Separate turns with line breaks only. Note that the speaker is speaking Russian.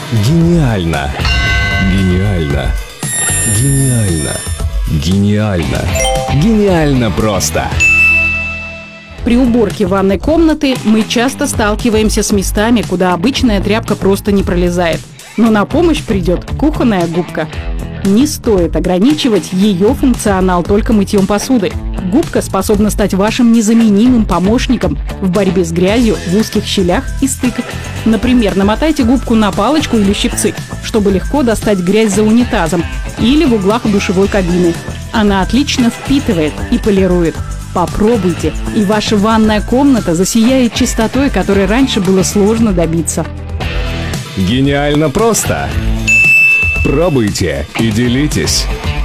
Гениально! Гениально! Гениально! Гениально! Гениально просто!
При уборке ванной комнаты мы часто сталкиваемся с местами, куда обычная тряпка просто не пролезает. Но на помощь придет кухонная губка. Не стоит ограничивать ее функционал только мытьем посуды. Губка способна стать вашим незаменимым помощником в борьбе с грязью в узких щелях и стыках. Например, намотайте губку на палочку или щипцы, чтобы легко достать грязь за унитазом или в углах душевой кабины. Она отлично впитывает и полирует. Попробуйте, и ваша ванная комната засияет чистотой, которой раньше было сложно добиться.
Гениально просто! Пробуйте и делитесь!